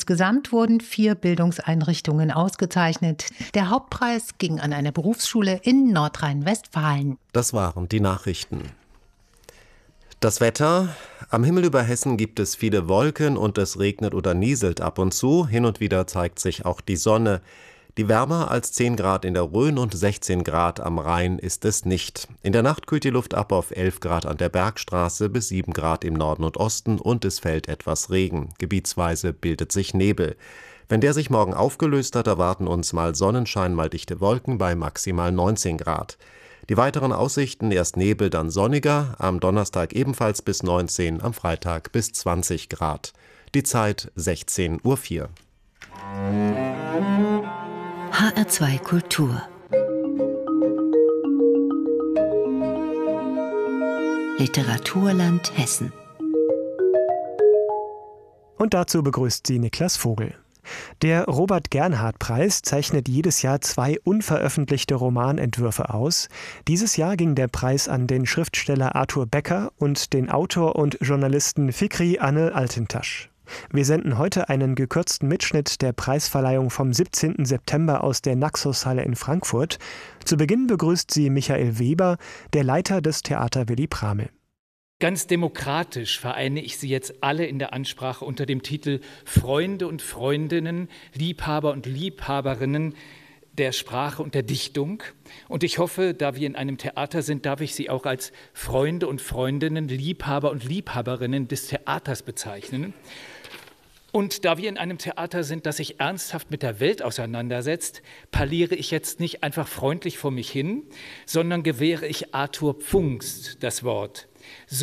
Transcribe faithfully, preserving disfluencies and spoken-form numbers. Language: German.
Insgesamt wurden vier Bildungseinrichtungen ausgezeichnet. Der Hauptpreis ging an eine Berufsschule in Nordrhein-Westfalen. Das waren die Nachrichten. Das Wetter. Am Himmel über Hessen gibt es viele Wolken und es regnet oder nieselt ab und zu. Hin und wieder zeigt sich auch die Sonne. Die wärmer als zehn Grad in der Rhön und sechzehn Grad am Rhein ist es nicht. In der Nacht kühlt die Luft ab auf elf Grad an der Bergstraße bis sieben Grad im Norden und Osten und es fällt etwas Regen. Gebietsweise bildet sich Nebel. Wenn der sich morgen aufgelöst hat, erwarten uns mal Sonnenschein, mal dichte Wolken bei maximal neunzehn Grad. Die weiteren Aussichten: erst Nebel, dann sonniger, am Donnerstag ebenfalls bis neunzehn, am Freitag bis zwanzig Grad. Die Zeit sechzehn Uhr vier. H R zwei Kultur. Literaturland Hessen. Und dazu begrüßt sie Niklas Vogel. Der Robert-Gernhardt-Preis zeichnet jedes Jahr zwei unveröffentlichte Romanentwürfe aus. Dieses Jahr ging der Preis an den Schriftsteller Arthur Becker und den Autor und Journalisten Fikri Anıl Altintaş. Wir senden heute einen gekürzten Mitschnitt der Preisverleihung vom siebzehnten September aus der Naxos-Halle in Frankfurt. Zu Beginn begrüßt sie Michael Weber, der Leiter des Theater Willy Prame. Ganz demokratisch vereine ich Sie jetzt alle in der Ansprache unter dem Titel Freunde und Freundinnen, Liebhaber und Liebhaberinnen der Sprache und der Dichtung. Und ich hoffe, da wir in einem Theater sind, darf ich Sie auch als Freunde und Freundinnen, Liebhaber und Liebhaberinnen des Theaters bezeichnen. Und da wir in einem Theater sind, das sich ernsthaft mit der Welt auseinandersetzt, parliere ich jetzt nicht einfach freundlich vor mich hin, sondern gewähre ich Arthur Pfungst das Wort.